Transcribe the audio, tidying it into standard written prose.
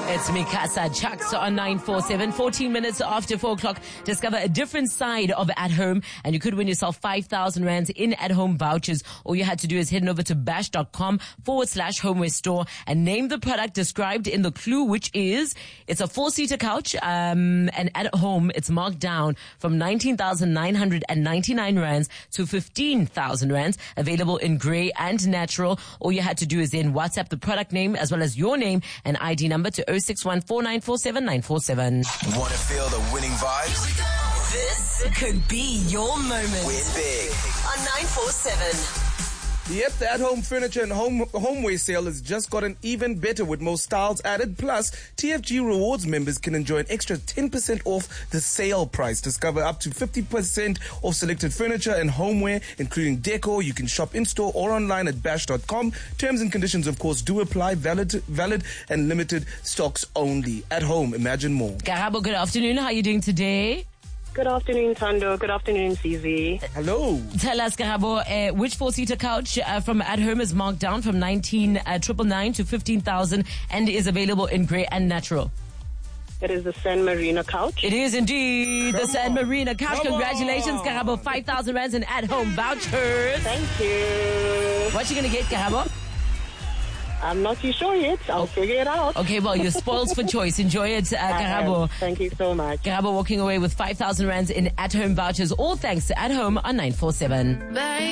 It's Mikasa Chucks on 947, 14 minutes after 4 o'clock. Discover a different side of At Home, and you could win yourself 5,000 rands in At Home vouchers. All you had to do is head over to bash.com/homeware store and name the product described in the clue, which is, it's a 4-seater couch, and at home, it's marked down from 19,999 rands to 15,000 rands, available in grey and natural. All you had to do is then WhatsApp the product name as well as your name and ID number to 0614947 Want to feel the winning vibes? This could be your moment. Win big On 947. Yep, the at-home furniture and homeware sale has just gotten even better with more styles added. Plus, TFG Rewards members can enjoy an extra 10% off the sale price. Discover up to 50% off selected furniture and homeware, including decor. You can shop in-store or online at bash.com. Terms and conditions, of course, do apply. Valid and limited stocks only. At home, imagine more. Karabo, good afternoon. How are you doing today? Good afternoon, Tando. Good afternoon, CZ. Hello. Tell us, Karabo, which 4-seater couch from At Home is marked down from 19,999 to 15,000 and is available in grey and natural? It is the San Marino couch. It is indeed the San Marino couch. Congratulations, Karabo. 5,000 rands in At Home vouchers. Thank you. What you gonna get, Karabo? I'm not too sure yet. I'll figure it out. Okay, well, you're spoiled for choice. Enjoy it, Karabo. Thank you so much. Karabo walking away with 5,000 rands in At Home vouchers. All thanks to At Home on 947.